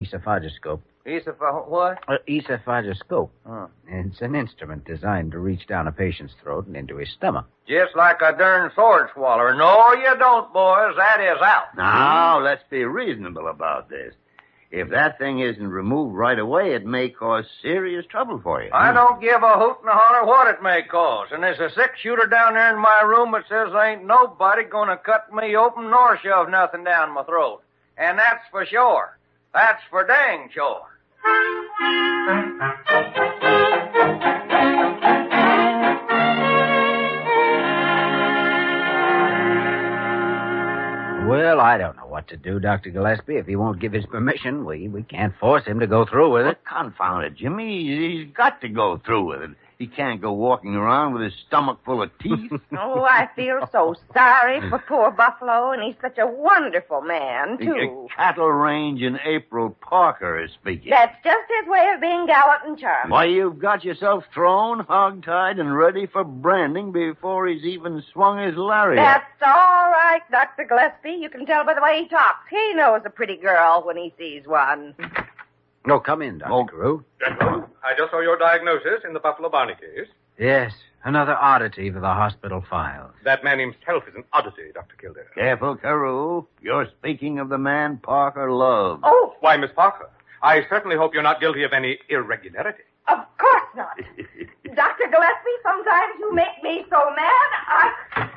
Esophagoscope. What? Esophagoscope. Oh. It's an instrument designed to reach down a patient's throat and into his stomach. Just like a darn sword swallower. No, you don't, boys. That is out. Now, let's be reasonable about this. If that thing isn't removed right away, it may cause serious trouble for you. I don't give a hoot and a holler what it may cause. And there's a six-shooter down there in my room that says ain't nobody gonna cut me open nor shove nothing down my throat. And that's for sure. That's for dang sure. Well, I don't know what to do, Dr. Gillespie. If he won't give his permission, we can't force him to go through with it. Well, confound it, Jimmy. He's got to go through with it. He can't go walking around with his stomach full of teeth. Oh, I feel so sorry for poor Buffalo, and he's such a wonderful man, too. The cattle range in April Parker is speaking. That's just his way of being gallant and charming. Why, you've got yourself thrown, hog-tied, and ready for branding before he's even swung his lariat. That's all right, Dr. Gillespie. You can tell by the way he talks. He knows a pretty girl when he sees one. No, come in, Dr. Carew. Gentlemen, I just saw your diagnosis in the Buffalo Barney case. Yes, another oddity for the hospital files. That man himself is an oddity, Dr. Kildare. Careful, Carew. You're speaking of the man Parker loved. Oh, Why, Miss Parker, I certainly hope you're not guilty of any irregularity. of course not. Dr. Gillespie, sometimes you make me so mad,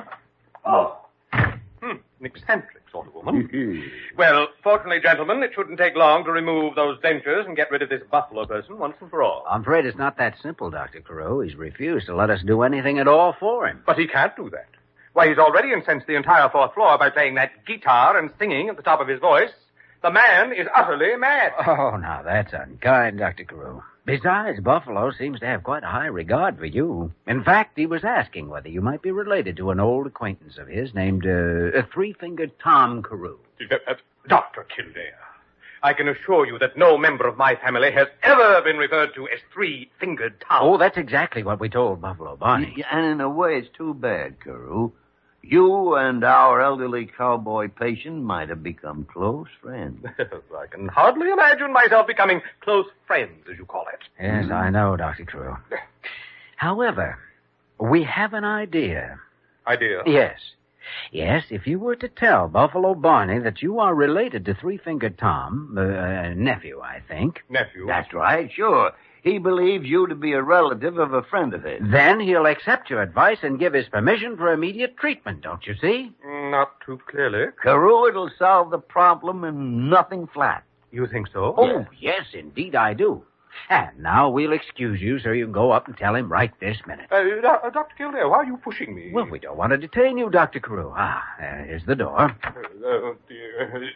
An eccentric sort of woman. Well, fortunately, gentlemen, it shouldn't take long to remove those dentures and get rid of this Buffalo person once and for all. I'm afraid it's not that simple, Dr. Carew. He's refused to let us do anything at all for him. But he can't do that. Why, he's already incensed the entire fourth floor by playing that guitar and singing at the top of his voice. The man is utterly mad. Oh, now, that's unkind, Dr. Carew. Besides, Buffalo seems to have quite a high regard for you. In fact, he was asking whether you might be related to an old acquaintance of his named Three-Fingered Tom Carew. Dr. Kildare, I can assure you that no member of my family has ever been referred to as Three-Fingered Tom. Oh, that's exactly what we told Buffalo Barney. And in a way, it's too bad, Carew. You and our elderly cowboy patient might have become close friends. I can hardly imagine myself becoming close friends, as you call it. Yes, I know, Dr. Carew. However, we have an idea. Idea? Yes. Yes, if you were to tell Buffalo Barney that you are related to Three-Fingered Tom, nephew, I think. Nephew? That's right, sure. He believes you to be a relative of a friend of his. Then he'll accept your advice and give his permission for immediate treatment, don't you see? Not too clearly. Carew, it'll solve the problem and nothing flat. You think so? Oh, yes, indeed I do. And now we'll excuse you so you can go up and tell him right this minute. Dr. Kildare, why are you pushing me? Well, we don't want to detain you, Dr. Carew. Here's the door. Dear.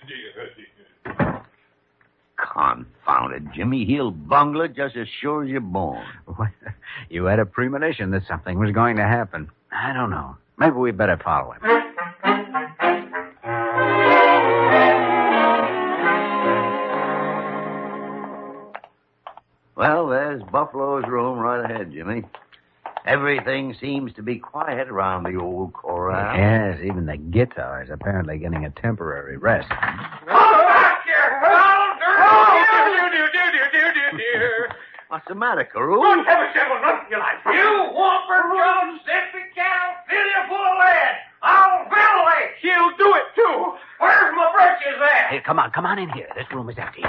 Confound it, Jimmy. He'll bungle it just as sure as you're born. You had a premonition that something was going to happen. I don't know. Maybe we'd better follow him. Well, there's Buffalo's room right ahead, Jimmy. Everything seems to be quiet around the old corral. Yes, even the guitar is apparently getting a temporary rest. What's the matter, Carew? Good heavens, gentlemen, run for your life. You whopper, John, Stiffy cow, fill you full of lead. I'll ventilate. She'll do it, too. Where's my brushes at? Hey, come on in here. This room is empty.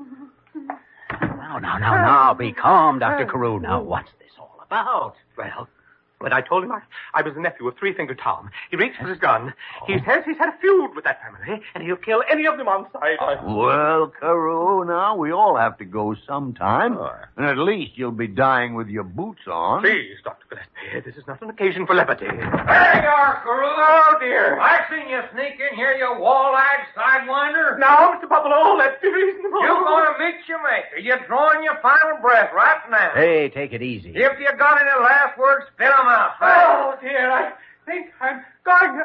Now, be calm, Dr. Carew. Now, what's this all about? Well, when I told him I was the nephew of Three-Fingered Tom, he reached for his gun. He says he's had a feud with that family, and he'll kill any of them on sight. Well, Carew, now, we all have to go sometime. And at least you'll be dying with your boots on. Please, Dr. Gillespie, this is not an occasion for levity. There you are, Carew. Oh, dear. I seen you sneak in here, you wall-eyed sidewinder. Now, Mr. Buffalo, let's be reasonable. You're going to meet your maker. You're drawing your final breath right now. Hey, take it easy. If you got any last words, spit 'em out. Oh, dear, I think I'm going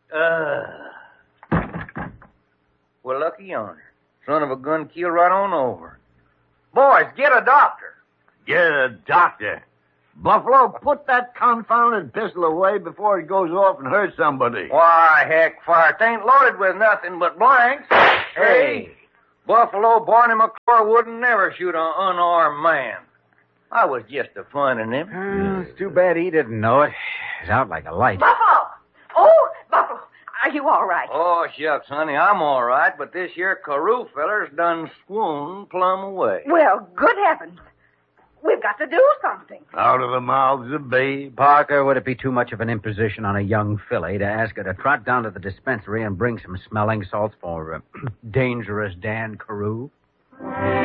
to... Well, lucky yonder. Son of a gun, keel right on over. Boys, get a doctor. Get a doctor. Buffalo, put that confounded pistol away before it goes off and hurts somebody. Why, heck, fire, it ain't loaded with nothing but blanks. Hey, Buffalo Barney McClure wouldn't never shoot an unarmed man. I was just a-funning him. It's too bad he didn't know it. He's out like a light. Buffalo! Oh, Buffalo, are you all right? Oh, shucks, honey, I'm all right, but this here Carew feller's done swooned plumb away. Well, good heavens. We've got to do something. Out of the mouths of babes. Parker, would it be too much of an imposition on a young filly to ask her to trot down to the dispensary and bring some smelling salts for dangerous Dan Carew?